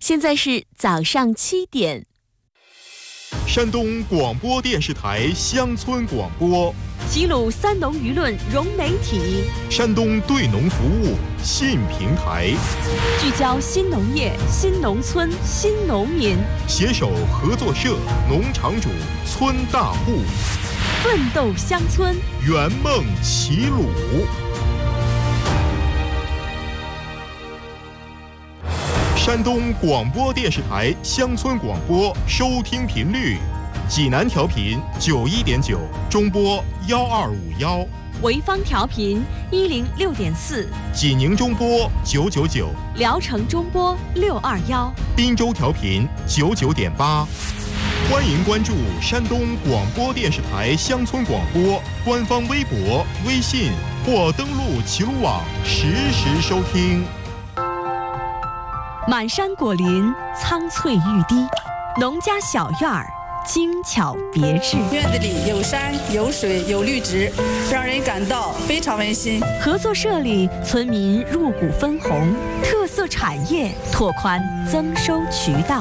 现在是早上7点。 山东广播电视台乡村广播， 齐鲁三农舆论融媒体， 山东对农服务信平台， 聚焦新农业、新农村、新农民， 携手合作社、农场主、村大户， 奋斗乡村， 圆梦齐鲁。山东广播电视台乡村广播收听频率：济南调频91.9，中波1251； 潍坊调频106.4， 济宁中波999， 聊城中波621， 滨州调频99.8。欢迎关注山东广播电视台乡村广播官方微博、微信，或登录齐鲁网实时收听。 满山果林，苍翠欲滴，农家小院儿，精巧别致。 院子里有山有水有绿植，让人感到非常温馨。 合作社里，村民入股分红，特色产业拓宽增收渠道。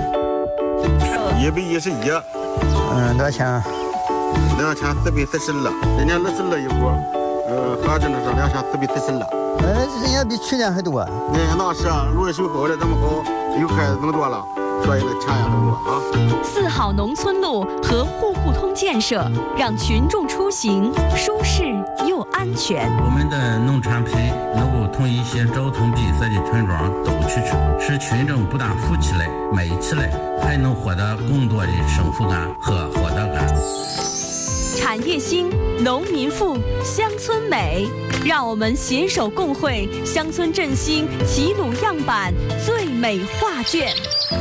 111， 多少钱 ？2440了，人家那是了一锅，合着那是2440了。 人家比去年还多。 那是啊，路修好了这么好，又开始更多了，所以那钱也更多啊。 4号农村路和户户通建设，让群众出行舒适又安全。 我们的农产品能够从一些交通闭塞的村庄走出去，使群众不但富起来、美起来，还能获得更多的幸福感和获得感。 产业兴，农民富，乡村美，让我们携手共绘乡村振兴齐鲁样板最美画卷。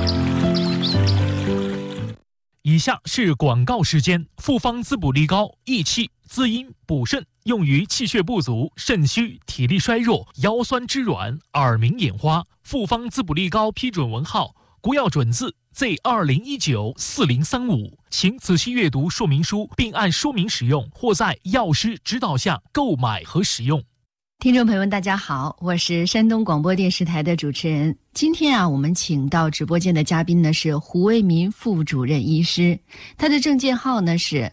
以下是广告时间。复方滋补力膏，益气滋阴补肾，用于气血不足、肾虚、体力衰弱、腰酸肢软、耳鸣眼花。复方滋补力膏批准文号，国药准字 Z20194035，请仔细阅读说明书，并按说明使用，或在药师指导下购买和使用。 听众朋友们，大家好，我是山东广播电视台的主持人。今天我们请到直播间的嘉宾呢是胡为民副主任医师，他的证件号呢是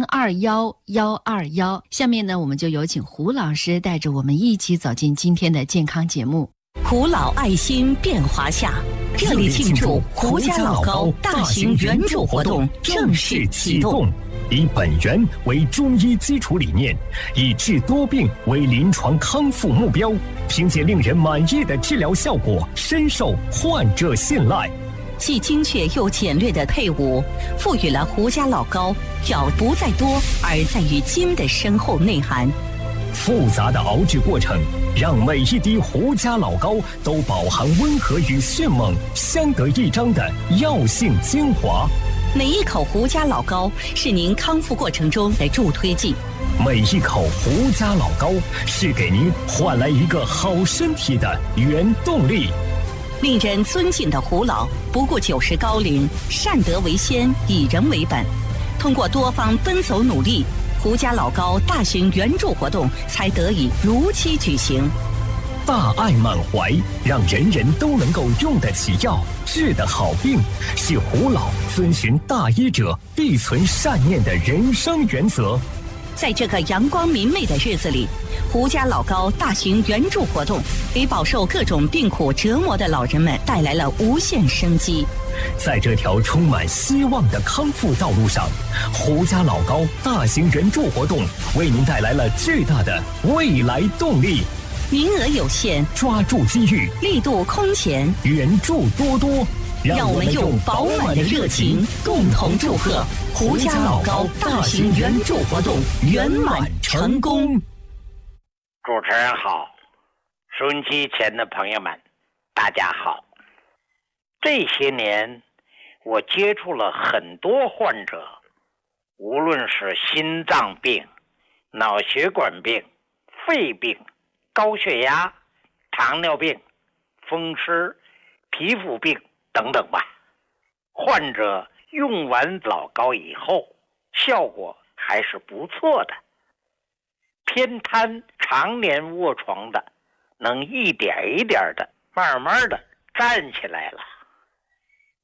021121。下面呢，我们就有请胡老师带着我们一起走进今天的健康节目。 胡老爱心变华夏，热烈庆祝胡家老高大型援助活动正式启动。 以本源为中医基础理念，以治多病为临床康复目标，凭借令人满意的治疗效果，深受患者信赖。 既精确又简略的配伍，赋予了胡家老高要不在多而在于精的深厚内涵。 复杂的熬制过程，让每一滴胡家老高都饱含温和与迅猛相得益彰的药性精华。 每一口胡家老高是您康复过程中的助推剂， 每一口胡家老高是给您换来一个好身体的原动力。 令人尊敬的胡老，不顾90高龄，善德为先，以人为本。通过多方奔走努力，胡家老高大型援助活动才得以如期举行。 大爱满怀，让人人都能够用得起药，治得好病，是胡老遵循大医者必存善念的人生原则。 在这个阳光明媚的日子里，胡家老高大型援助活动给饱受各种病苦折磨的老人们带来了无限生机。 在这条充满希望的康复道路上，胡家老高大型援助活动为您带来了巨大的未来动力。 名额有限， 抓住机遇， 力度空前， 援助多多。 让我们用饱满的热情共同祝贺胡家老高大型援助活动圆满成功。 主持人好，收音机前的朋友们大家好。这些年我接触了很多患者，无论是心脏病、脑血管病、肺病、高血压、糖尿病、风湿、皮肤病等等吧，患者用完老高以后，效果还是不错的。偏瘫常年卧床的，能一点一点的、慢慢的站起来了。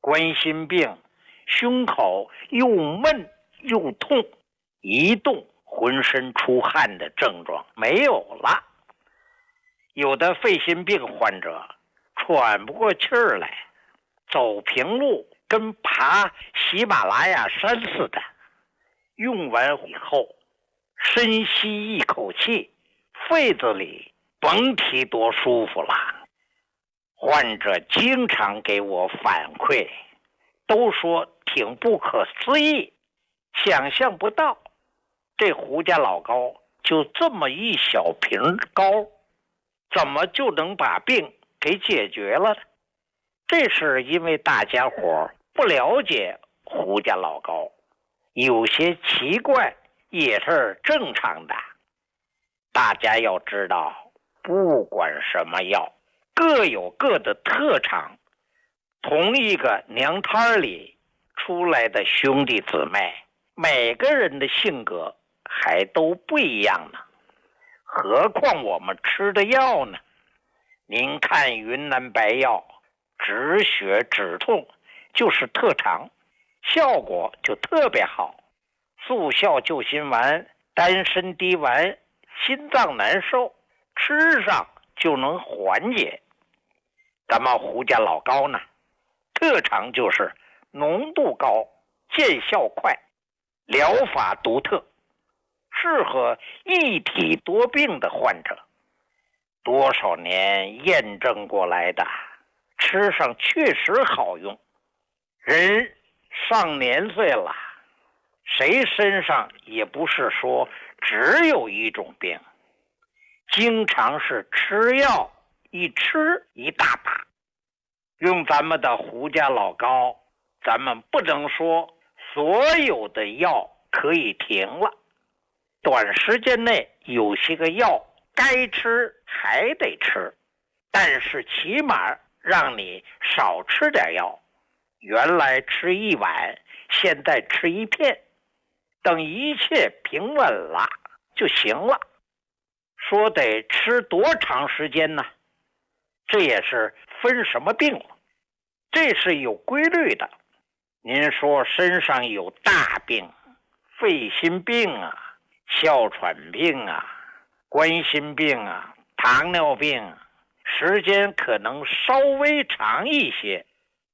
冠心病，胸口又闷又痛，一动浑身出汗的症状没有了。有的肺心病患者喘不过气儿来，走平路跟爬喜马拉雅山似的，用完以后深吸一口气，肺子里甭提多舒服了。患者经常给我反馈，都说挺不可思议，想象不到这胡家老膏就这么一小瓶膏，怎么就能把病给解决了呢？这是因为大家伙不了解胡家老膏，有些奇怪也是正常的。大家要知道，不管什么药各有各的特长，同一个娘胎里出来的兄弟姊妹，每个人的性格还都不一样呢，何况我们吃的药呢？您看云南白药，止血止痛就是特长，效果就特别好。速效救心丸、丹参滴丸，心脏难受吃上就能缓解。咱们胡家老膏呢，特长就是浓度高，见效快，疗法独特，适合一体多病的患者。多少年验证过来的，吃上确实好用。人上年岁了，谁身上也不是说只有一种病，经常是吃药一吃一大把。用咱们的胡家老膏，咱们不能说所有的药可以停了，短时间内有些个药该吃还得吃，但是起码让你少吃点药，原来吃一碗，现在吃一片，等一切平稳了就行了。说得吃多长时间呢？这也是分什么病了，这是有规律的。您说身上有大病，肺心病啊，哮喘病啊，冠心病啊，糖尿病，时间可能稍微长一些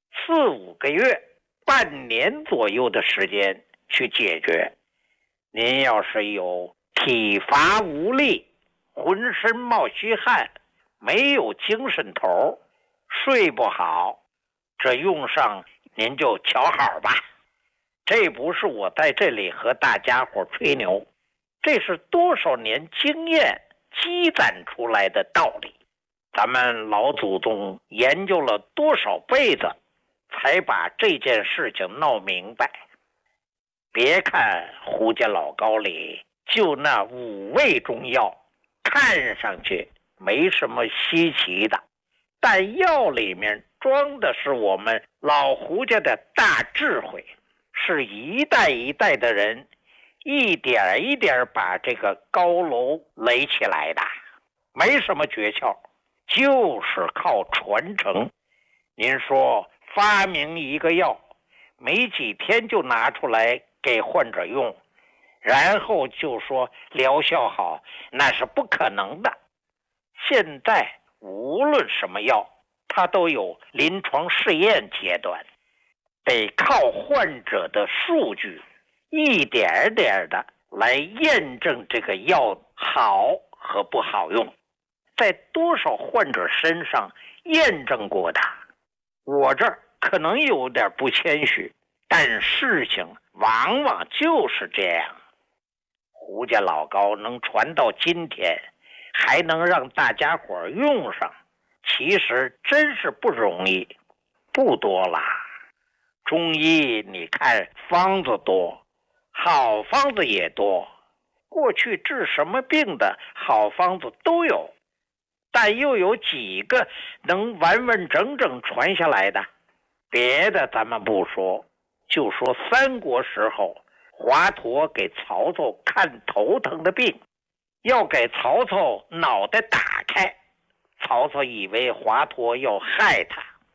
，4、5个月、半年左右的时间去解决。您要是有体乏无力，浑身冒虚汗，没有精神头，睡不好，这用上您就瞧好吧。这不是我在这里和大家伙吹牛，这是多少年经验积攒出来的道理。咱们老祖宗研究了多少辈子，才把这件事情闹明白。别看胡家老膏里就那5味中药，看上去没什么稀奇的，但药里面装的是我们老胡家的大智慧，是一代一代的人一点一点把这个高楼垒起来的，没什么诀窍，就是靠传承。您说发明一个药，没几天就拿出来给患者用，然后就说疗效好，那是不可能的。现在无论什么药，它都有临床试验阶段，得靠患者的数据一点点的来验证这个药好和不好用，在多少患者身上验证过的。我这儿可能有点不谦虚，但事情往往就是这样。胡家老膏能传到今天，还能让大家伙用上，其实真是不容易，不多啦。中医你看方子多，好方子也多，过去治什么病的好方子都有，但又有几个能完完整整传下来的？别的咱们不说，就说三国时候华佗给曹操看头疼的病，要给曹操脑袋打开，曹操以为华佗要害他，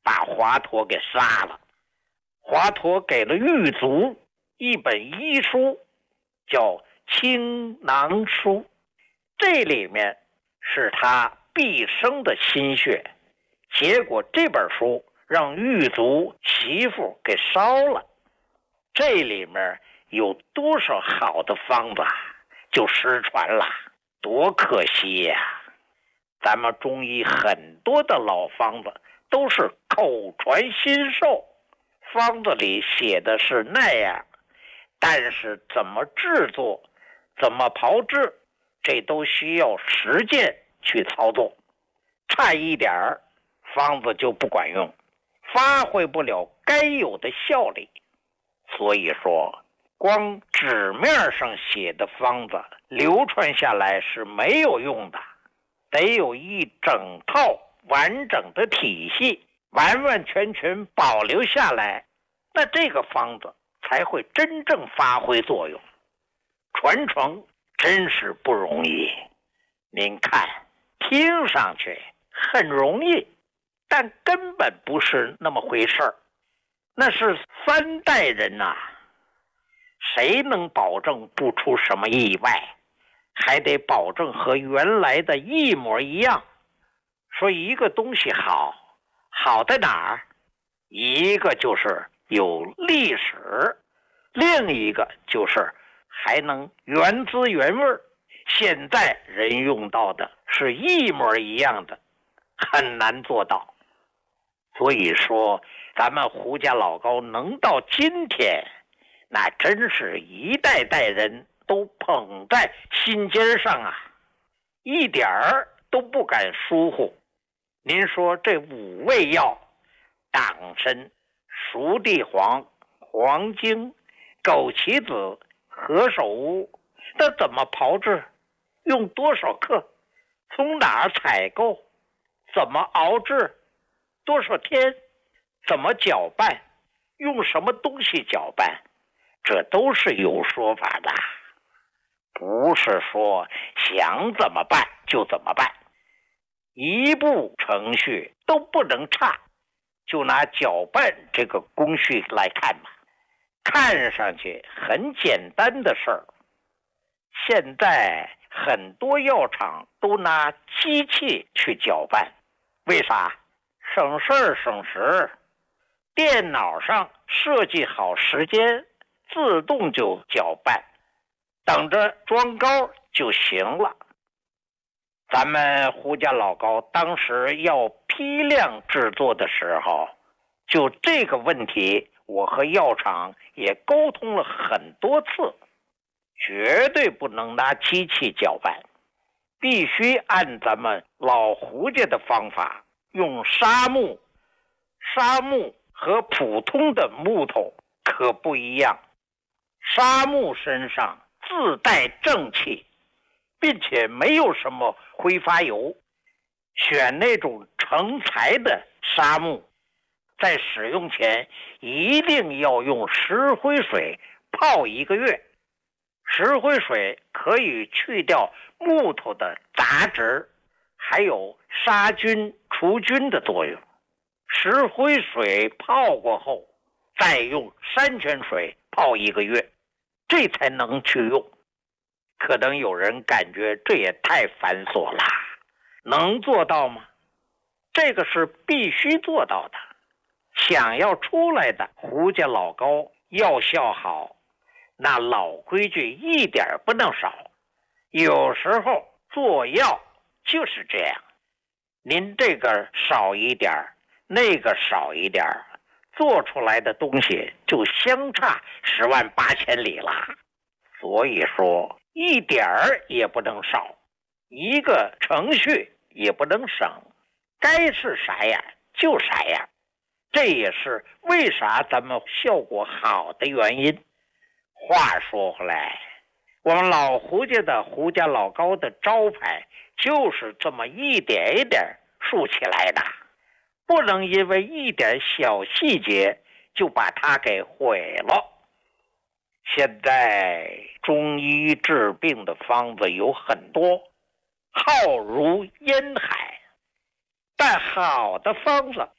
把华佗给杀了。华佗给了狱卒一本医书，叫《青囊书》，这里面是他毕生的心血。结果这本书让狱卒媳妇给烧了，这里面有多少好的方子就失传了，多可惜呀！咱们中医很多的老方子都是口传心授，方子里写的是那样，但是怎么制作，怎么炮制，这都需要实践去操作，差一点儿方子就不管用，发挥不了该有的效力。所以说光纸面上写的方子流传下来是没有用的，得有一整套完整的体系，完完全全保留下来，那这个方子才会真正发挥作用。传承真是不容易。您看，听上去很容易，但根本不是那么回事儿。那是3代人呐，谁能保证不出什么意外？还得保证和原来的一模一样。说一个东西好，好在哪儿？一个就是有历史，另一个就是还能原汁原味。现在人用到的是一模一样的，很难做到。所以说咱们胡家老高能到今天，那真是一代代人都捧在心尖上啊，一点儿都不敢疏忽。您说这5味药，党参、熟地黄、黄精、枸杞子、何首乌，那怎么炮制？用多少克？从哪儿采购？怎么熬制？多少天？怎么搅拌？用什么东西搅拌？这都是有说法的，不是说想怎么办就怎么办，一步程序都不能差。就拿搅拌这个工序来看吧，看上去很简单的事儿，现在很多药厂都拿机器去搅拌，为啥？省事儿省时，电脑上设计好时间，自动就搅拌，等着装膏就行了。咱们胡家老高当时要批量制作的时候，就这个问题我和药厂也沟通了很多次，绝对不能拿机器搅拌，必须按咱们老胡家的方法，用砂木。砂木和普通的木头可不一样，砂木身上自带正气，并且没有什么挥发油，选那种成材的砂木，在使用前一定要用石灰水泡1个月。石灰水可以去掉木头的杂质，还有杀菌除菌的作用。石灰水泡过后，再用山泉水泡1个月，这才能去用。可能有人感觉这也太繁琐了，能做到吗？这个是必须做到的。想要出来的胡家老高药效好，那老规矩一点不能少。有时候做药就是这样，您这个少一点，那个少一点，做出来的东西就相差108000里了。所以说一点儿也不能少，一个程序也不能省，该是啥样就啥样。这也是为啥咱们效果好的原因。话说回来，我们老胡家的胡家老高的招牌就是这么一点一点竖起来的，不能因为一点小细节就把它给毁了。现在中医治病的方子有很多，浩如烟海，但好的方子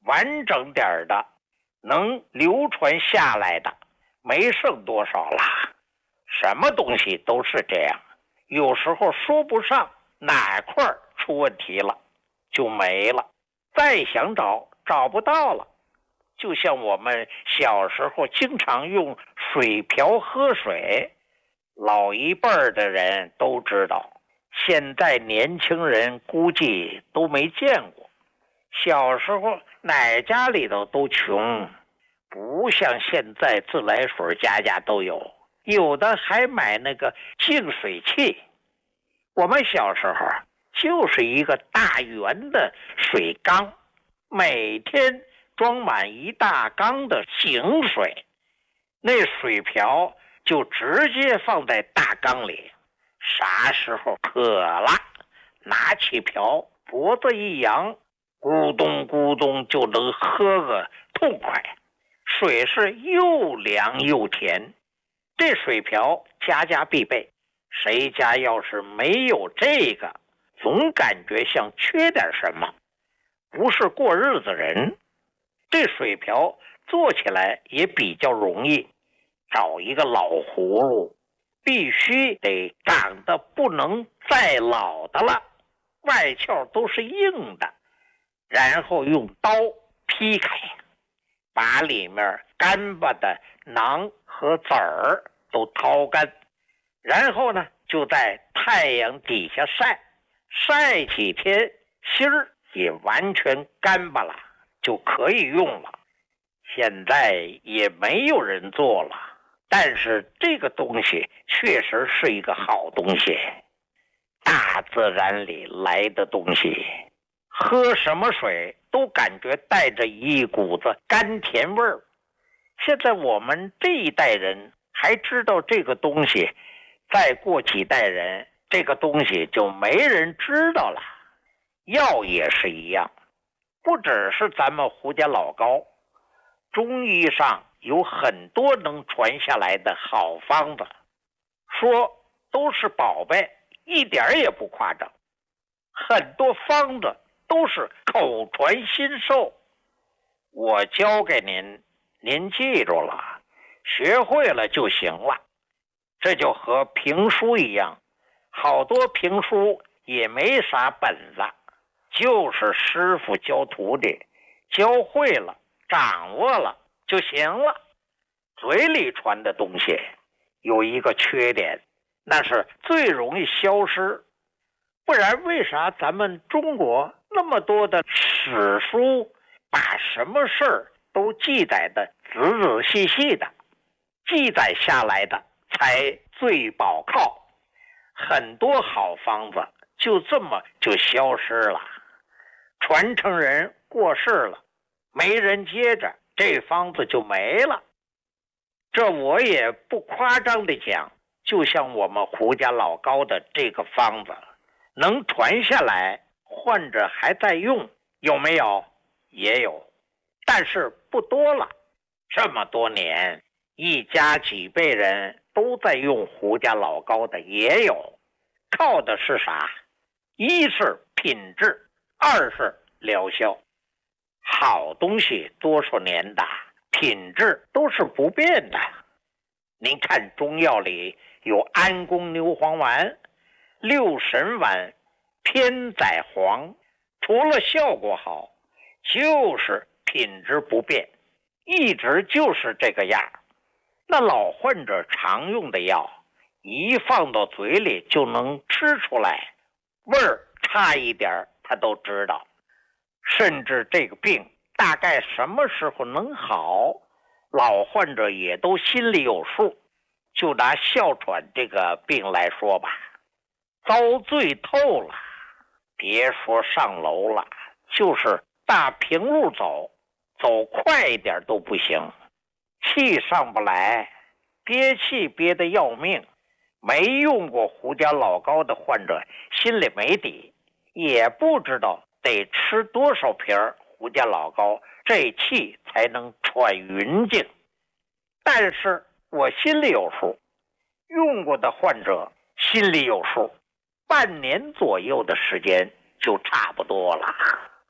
完整点的能流传下来的没剩多少了。什么东西都是这样，有时候说不上哪块出问题了就没了，再想找不到了。就像我们小时候经常用水瓢喝水，老一辈的人都知道，现在年轻人估计都没见过。小时候哪家里头都穷，不像现在自来水家家都有，有的还买那个净水器。我们小时候就是一个大圆的水缸，每天装满一大缸的井水，那水瓢就直接放在大缸里，啥时候渴了，拿起瓢，脖子一扬，咕咚咕咚就能喝个痛快。水是又凉又甜，这水瓢家家必备，谁家要是没有这个，总感觉像缺点什么，不是过日子人。这水瓢做起来也比较容易，找一个老葫芦，必须得长得不能再老的了，外壳都是硬的，然后用刀劈开，把里面干巴的囊和籽儿都掏干，然后呢就在太阳底下晒几天，芯儿也完全干巴了，就可以用了。现在也没有人做了，但是这个东西确实是一个好东西，大自然里来的东西，喝什么水都感觉带着一股子甘甜味儿。现在我们这一代人还知道这个东西，再过几代人这个东西就没人知道了。药也是一样，不只是咱们胡家老高，中医上有很多能传下来的好方子，说都是宝贝，一点也不夸张。很多方子都是口传心授，我教给您，您记住了，学会了就行了。这就和评书一样，好多评书也没啥本子，就是师傅教徒弟，教会了掌握了就行了。嘴里传的东西有一个缺点，那是最容易消失。不然为啥咱们中国那么多的史书把什么事儿都记载的仔仔细细的，记载下来的才最保靠，很多好方子就这么就消失了，传承人过世了，没人接着，这方子就没了。这我也不夸张的讲，就像我们胡家老高的这个方子能传下来，患者还在用，有没有？也有，但是不多了。这么多年，一家几辈人都在用胡家老高的也有，靠的是啥？一是品质，二是疗效。好东西多少年的品质都是不变的。您看中药里有安宫牛黄丸、六神丸、偏仔黄，除了效果好，就是品质不变，一直就是这个样。那老患者常用的药，一放到嘴里就能吃出来，味儿差一点他都知道。甚至这个病大概什么时候能好，老患者也都心里有数。就拿哮喘这个病来说吧，遭罪透了，别说上楼了，就是大平路走快一点都不行，气上不来，憋气憋得要命。没用过胡家老高的患者心里没底，也不知道得吃多少瓶胡家老高，这气才能喘匀净。但是我心里有数，用过的患者心里有数，半年左右的时间就差不多了。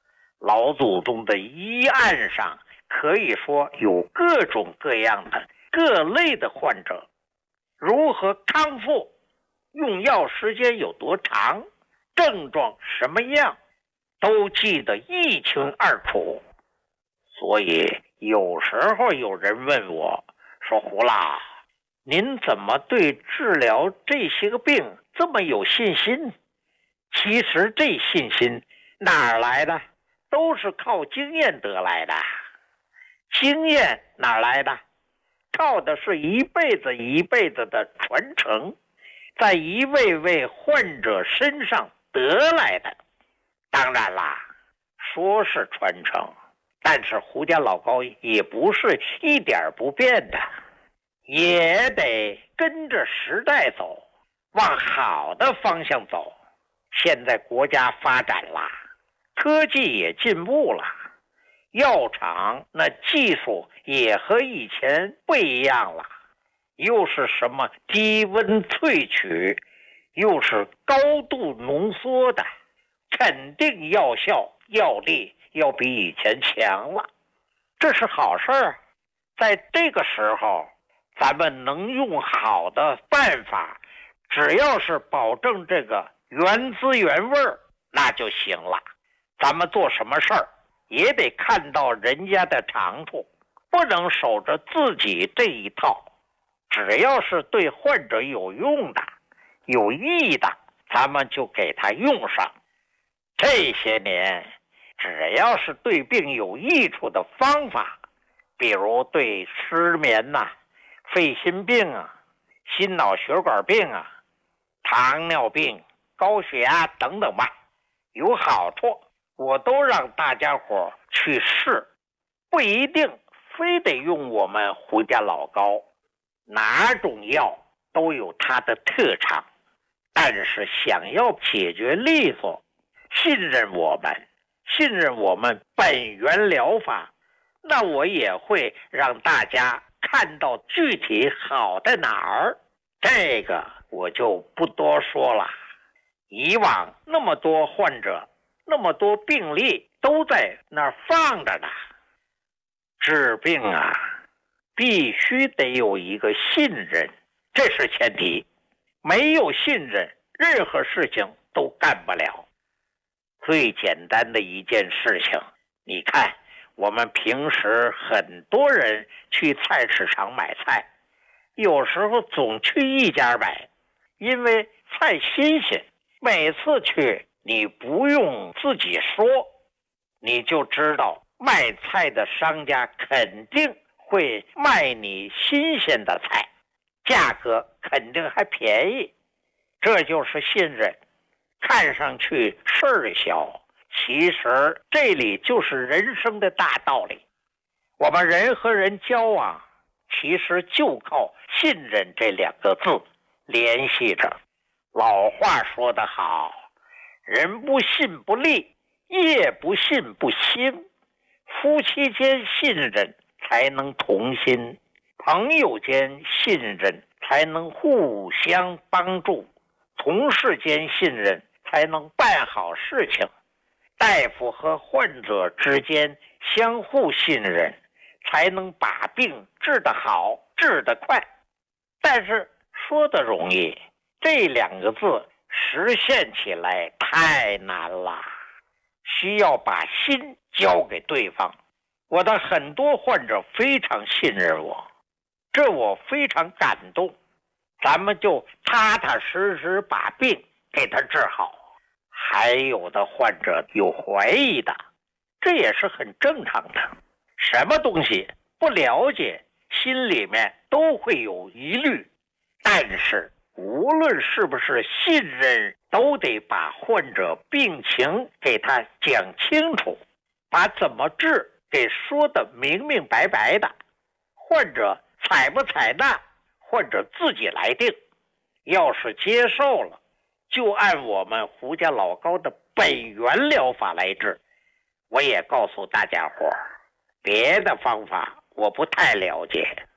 老祖宗的医案上可以说有各种各样的各类的患者，如何康复，用药时间有多长，症状什么样，都记得一清二楚。所以有时候有人问我说，胡老，您怎么对治疗这些个病这么有信心？其实这信心哪儿来的？都是靠经验得来的。经验哪儿来的？靠的是一辈子一辈子的传承，在一位位患者身上得来的。当然啦，说是传承，但是胡家老高也不是一点不变的，也得跟着时代走，往好的方向走。现在国家发展了，科技也进步了，药厂那技术也和以前不一样了，又是什么低温萃取，又是高度浓缩的，肯定药效药力要比以前强了，这是好事儿。在这个时候，咱们能用好的办法，只要是保证这个原汁原味儿，那就行了。咱们做什么事儿也得看到人家的长处，不能守着自己这一套。只要是对患者有用的、有益的，咱们就给他用上。这些年，只要是对病有益处的方法，比如对失眠呐、肺心病啊、心脑血管病啊、糖尿病、高血压等等吧，有好处，我都让大家伙去试，不一定非得用我们胡家老高，哪种药都有它的特长，但是想要解决利索，信任我们本源疗法，那我也会让大家看到具体好在哪儿，这个我就不多说了。以往那么多患者，那么多病例都在那儿放着呢。治病啊，必须得有一个信任，这是前提。没有信任，任何事情都干不了。最简单的一件事情，你看我们平时很多人去菜市场买菜，有时候总去一家买，因为菜新鲜。每次去你不用自己说，你就知道卖菜的商家肯定会卖你新鲜的菜，价格肯定还便宜，这就是信任。看上去事儿小，其实这里就是人生的大道理。我们人和人交往，其实就靠信任这两个字联系着。老话说得好，人不信不立，业不信不兴。夫妻间信任才能同心，朋友间信任才能互相帮助，同事间信任才能办好事情，大夫和患者之间相互信任，才能把病治得好，治得快。但是说的容易，这两个字实现起来太难了，需要把心交给对方。我的很多患者非常信任我，这我非常感动。咱们就踏踏实实把病给他治好。还有的患者有怀疑的，这也是很正常的。什么东西不了解，心里面都会有疑虑，但是无论是不是信任，都得把患者病情给他讲清楚，把怎么治给说得明明白白的。患者采不采纳，患者自己来定。要是接受了，就按我们胡家老高的本源疗法来治。我也告诉大家伙，别的方法我不太了解，